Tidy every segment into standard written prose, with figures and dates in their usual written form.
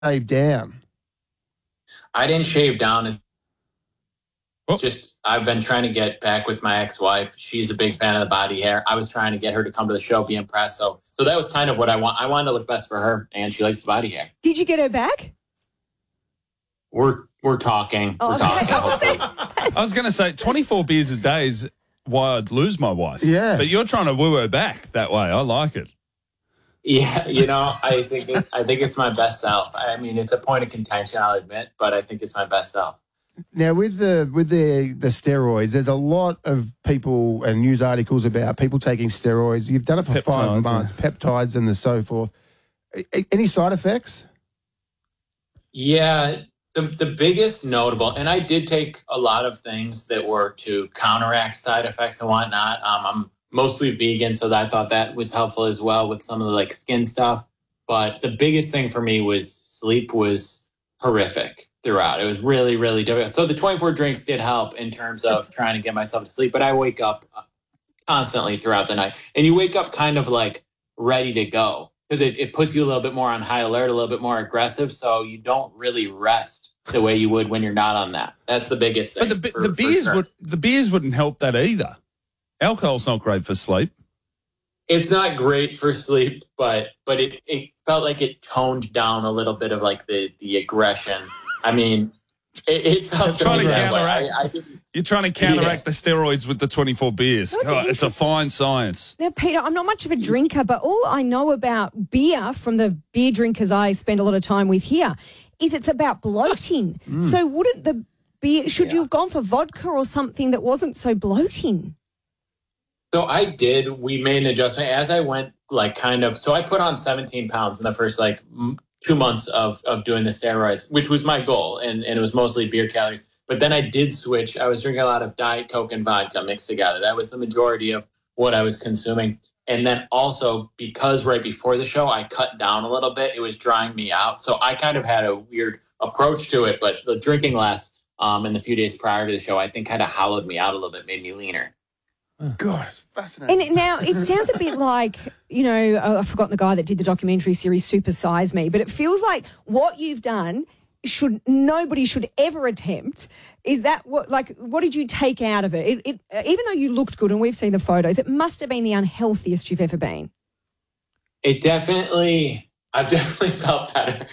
shave down? I didn't shave down. It's Oh. just I've been trying to get back with my ex-wife. She's a big fan of the body hair. I was trying to get her to come to the show, be impressed. So that was kind of what I want. I wanted to look best for her, and she likes the body hair. Did you get her back? We're talking. Oh, We're okay. talking. Hopefully. I was going to say 24 beers a day is why I'd lose my wife. Yeah. But you're trying to woo her back that way. I like it. Yeah, I think it's my best self. I mean, it's a point of contention, I'll admit, but I think it's my best self. Now, with the steroids, there's a lot of people and news articles about people taking steroids. You've done it for 5 months, peptides and so forth. Any side effects? Yeah, the biggest notable, and I did take a lot of things that were to counteract side effects and whatnot. I'm mostly vegan, so I thought that was helpful as well with some of the like skin stuff. But the biggest thing for me was sleep was horrific throughout. It was really, really difficult. So the 24 drinks did help in terms of trying to get myself to sleep, but I wake up constantly throughout the night. And you wake up kind of like ready to go because it puts you a little bit more on high alert, a little bit more aggressive. So you don't really rest the way you would when you're not on that. That's the biggest thing. But the beers wouldn't help that either. Alcohol's not great for sleep. It's not great for sleep, but it felt like it toned down a little bit of like the aggression. I mean, it felt You're trying to counteract. You're trying to counteract the steroids with the 24 beers. It's a fine science. Now, Peter, I'm not much of a drinker, but all I know about beer from the beer drinkers I spend a lot of time with here is it's about bloating. So wouldn't the beer, should you have gone for vodka or something that wasn't so bloating? So we made an adjustment as I went so I put on 17 pounds in the first 2 months of doing the steroids, which was my goal. And it was mostly beer calories. But then I did switch. I was drinking a lot of Diet Coke and vodka mixed together. That was the majority of what I was consuming. And then also because right before the show, I cut down a little bit. It was drying me out. So I kind of had a weird approach to it. But the drinking less in the few days prior to the show, I think kind of hollowed me out a little bit, made me leaner. God, it's fascinating. And now it sounds a bit like, I've forgotten the guy that did the documentary series Super Size Me, but it feels like what you've done nobody should ever attempt. Is that what did you take out of it? Even though you looked good and we've seen the photos, it must have been the unhealthiest you've ever been. I've definitely felt better.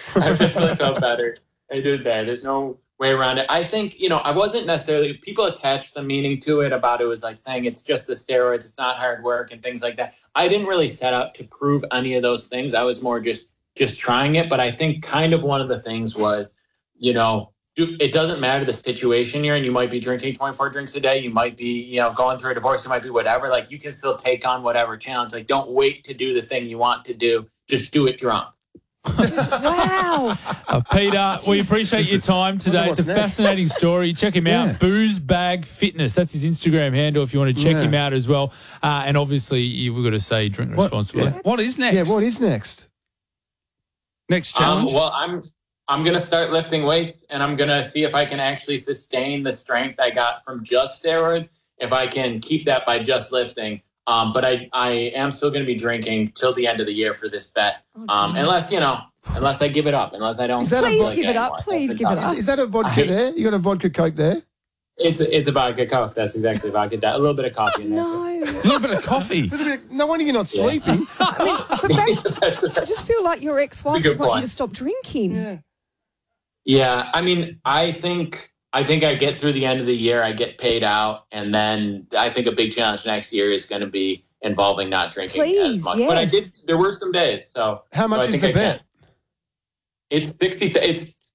I did that. There's no way around it. I think, I wasn't necessarily, people attached the meaning to it about it was like saying it's just the steroids, it's not hard work and things like that. I didn't really set out to prove any of those things. I was more just trying it. But I think kind of one of the things was, it doesn't matter the situation you're in. You might be drinking 24 drinks a day. You might be, going through a divorce. You might be whatever. Like you can still take on whatever challenge. Like don't wait to do the thing you want to do. Just do it drunk. Wow. Peter, we appreciate your time today. It's a fascinating story. Check him out. Booze Bag Fitness. That's his Instagram handle if you want to check him out as well. And obviously, you've got to say drink responsibly. What is next? Yeah, what is next? Next challenge? Well, I'm going to start lifting weights, and I'm going to see if I can actually sustain the strength I got from just steroids, if I can keep that by just lifting. But I am still going to be drinking till the end of the year for this bet. Unless I give it up, unless I don't. Please give it up. Please give it up. Is that a vodka there? You got a vodka Coke there? It's a vodka Coke. That's exactly vodka. A little bit of coffee in there. No. A little bit of coffee. No wonder you're not sleeping. I just feel like your ex-wife would want you to stop drinking. Yeah. I mean, I think I get through the end of the year, I get paid out, and then I think a big challenge next year is going to be involving not drinking as much. Yes. But there were some days. So how much is the bet? It's